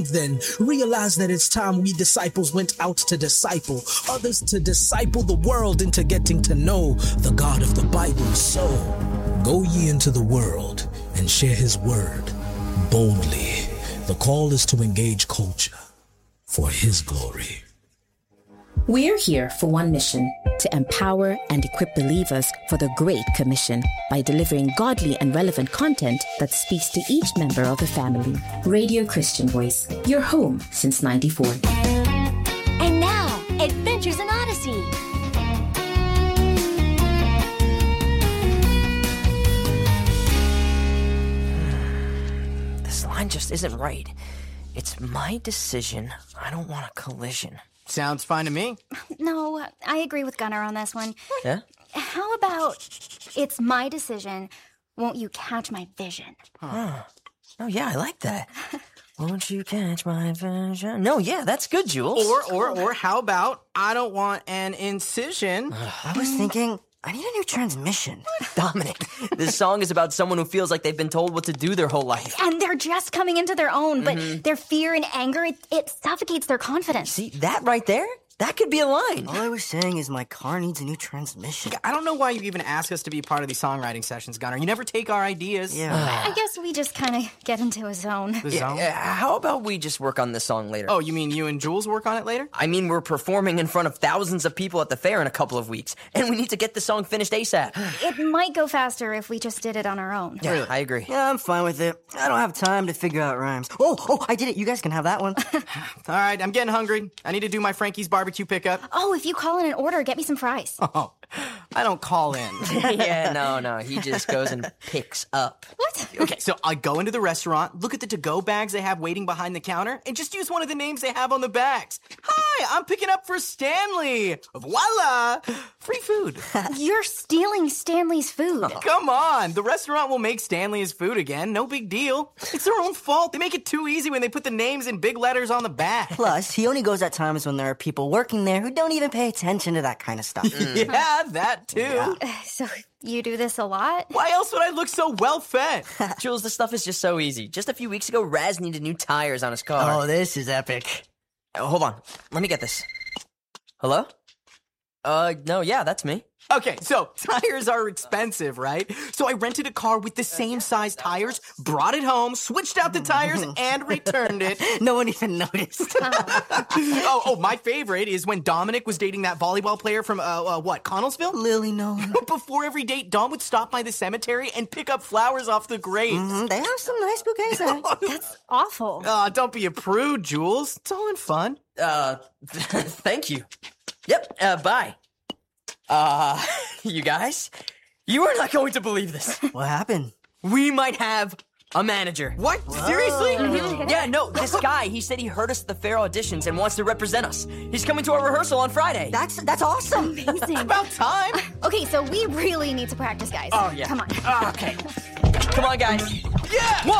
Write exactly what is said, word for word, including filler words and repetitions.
Then realize that it's time we disciples went out to disciple others, to disciple the world into getting to know the God of the Bible. So go ye into the world and share his word boldly. The call is to engage culture for his glory. We're here for one mission: to empower and equip believers for the Great Commission by delivering godly and relevant content that speaks to each member of the family. Radio Christian Voice, your home since ninety-four. And now, Adventures in Odyssey. This line just isn't right. It's my decision. I don't want a collision. Sounds fine to me. No, I agree with Gunnar on this one. Yeah? How about, it's my decision, won't you catch my vision? Huh. Oh, yeah, I like that. Won't you catch my vision? No, yeah, that's good, Jules. Or, or, or how about, I don't want an incision. I was thinking, I need a new transmission. Dominic, this song is about someone who feels like they've been told what to do their whole life. And they're just coming into their own, but Mm-hmm. their fear and anger, it, it suffocates their confidence. See, that right there? That could be a line. All I was saying is my car needs a new transmission. I don't know why you even ask us to be part of these songwriting sessions, Gunnar. You never take our ideas. Yeah. I guess we just kind of get into a zone. The Yeah, zone? uh, how about we just work on this song later? Oh, you mean you and Jules work on it later? I mean, we're performing in front of thousands of people at the fair in a couple of weeks, and we need to get the song finished ASAP. It might go faster if we just did it on our own. Yeah, I agree. Yeah, I'm fine with it. I don't have time to figure out rhymes. Oh, oh, I did it. You guys can have that one. All right, I'm getting hungry. I need to do my Frankie's barbecue pickup. Oh, if you call in an order, get me some fries. Oh, I don't call in. Yeah, no, no, he just goes and picks up. What? Okay, so I go into the restaurant, look at the to-go bags they have waiting behind the counter, and just use one of the names they have on the bags. Hi, I'm picking up for Stanley. Voila! Free food. You're stealing Stanley's food. Come on, the restaurant will make Stanley's food again. No big deal. It's their own fault. They make it too easy when they put the names in big letters on the bag. Plus, he only goes at times when there are people working there who don't even pay attention to that kind of stuff. Yeah, that too. So you do this a lot? Why else would I look so well-fed? Jules, this stuff is just so easy. Just a few weeks ago, Raz needed new tires on his car. Oh, this is epic. Oh, hold on. Let me get this. Hello? Uh, no, yeah, that's me. Okay, so tires are expensive, right? So I rented a car with the same size tires, brought it home, switched out the tires, and returned it. No one even noticed. oh, oh, my favorite is when Dominic was dating that volleyball player from, uh, uh what, Connellsville? Lily Nolan. Before every date, Dom would stop by the cemetery and pick up flowers off the graves. Mm, they have some nice bouquets there. That's awful. Aw, don't be a prude, Jules. It's all in fun. Uh, thank you. Yep, uh, bye. Uh, you guys, you are not going to believe this. What happened? We might have a manager. What? Seriously? Yeah, no, this guy, he said he heard us at the fair auditions and wants to represent us. He's coming to our rehearsal on Friday. That's that's awesome. Amazing. About time. Okay, so we really need to practice, guys. Oh, yeah. Come on. Oh, okay. Come on, guys. Yeah! One,